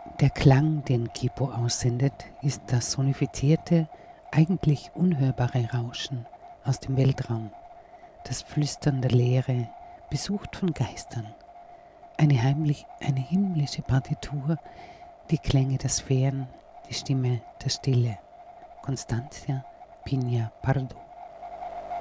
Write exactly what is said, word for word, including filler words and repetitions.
Der Klang, den Kipo aussendet, ist das sonifizierte, eigentlich unhörbare Rauschen aus dem Weltraum, das Flüstern der Leere, besucht von Geistern. Eine, heimlich, eine himmlische Partitur, die Klänge der Sphären, die Stimme der Stille. Constanza Piña Pardo.